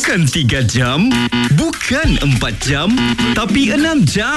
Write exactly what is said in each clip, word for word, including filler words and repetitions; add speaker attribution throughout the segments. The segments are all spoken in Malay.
Speaker 1: Bukan tiga jam, bukan empat jam, tapi enam jam.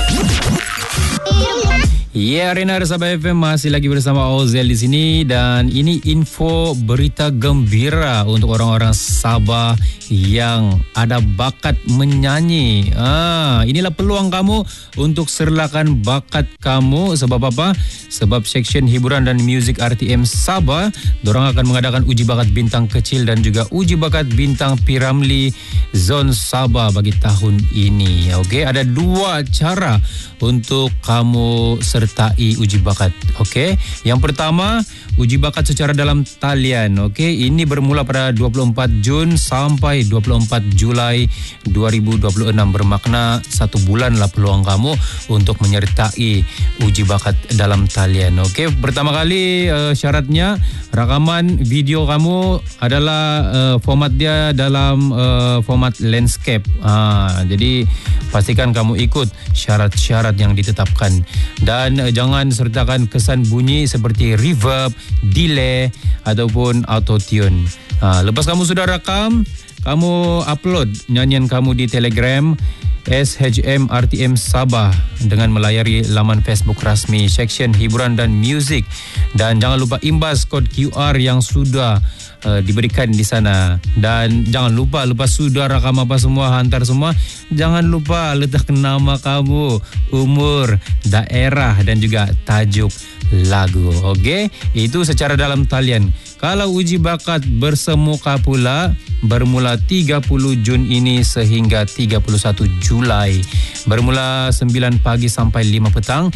Speaker 2: Ya, yeah, Arena Sabah F M masih lagi bersama Ozel di sini dan ini info berita gembira untuk orang-orang Sabah yang ada bakat menyanyi. Ah, inilah peluang kamu untuk serlakan bakat kamu. Sebab apa? Sebab Seksyen Hiburan dan Muzik R T M Sabah, dorang akan mengadakan uji bakat bintang kecil dan juga uji bakat bintang Piramli Zon Sabah bagi tahun ini. Okey, ada dua cara untuk kamu sertai uji bakat. Okey, yang pertama, uji bakat secara dalam talian. Okey, ini bermula pada dua puluh empat Jun sampai dua puluh empat Julai dua ribu dua puluh enam, bermakna satu bulanlah peluang kamu untuk menyertai uji bakat dalam talian. Okey, pertama kali uh, syaratnya rakaman video kamu adalah uh, format dia dalam uh, format landscape. Ha, jadi pastikan kamu ikut syarat-syarat yang ditetapkan dan uh, jangan sertakan kesan bunyi seperti reverb, delay ataupun auto tune. Ha, lepas kamu sudah rakam, kamu upload nyanyian kamu di Telegram S H M R T M Sabah dengan melayari laman Facebook rasmi Seksyen Hiburan dan Muzik, dan jangan lupa imbas kod Q R yang sudah uh, diberikan di sana. Dan jangan lupa, lepas sudah rakam apa semua, hantar semua, jangan lupa letak nama kamu, umur, daerah dan juga tajuk lagu. Okey, itu secara dalam talian. Kalau uji bakat bersemuka pula, bermula tiga puluh Jun ini sehingga tiga puluh satu Julai, bermula sembilan pagi sampai lima petang,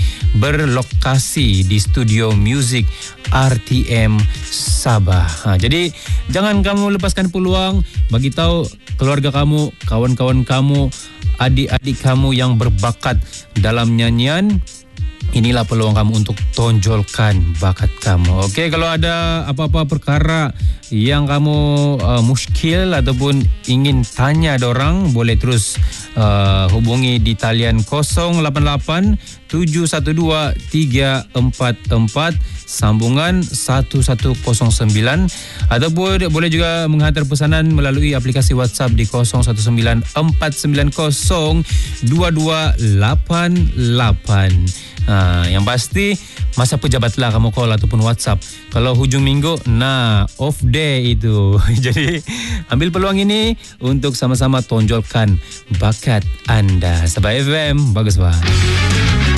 Speaker 2: berlokasi di Studio Muzik R T M Sabah. Ha, jadi jangan kamu lepaskan peluang, bagi tahu keluarga kamu, kawan-kawan kamu, adik-adik kamu yang berbakat dalam nyanyian. Inilah peluang kamu untuk tonjolkan bakat kamu. Okey, kalau ada apa-apa perkara yang kamu uh, muskil ataupun ingin tanya dorang, boleh terus uh, hubungi di talian kosong lapan lapan tujuh satu dua tiga empat empat sambungan satu satu kosong sembilan, ataupun boleh juga menghantar pesanan melalui aplikasi WhatsApp di kosong satu sembilan empat sembilan kosong dua dua lapan lapan. Ha, yang pasti masa pejabatlah kamu call ataupun WhatsApp. Kalau hujung minggu, nah off day itu. Jadi ambil peluang ini untuk sama-sama tonjolkan bakat anda. Sabah F M, bagus bah.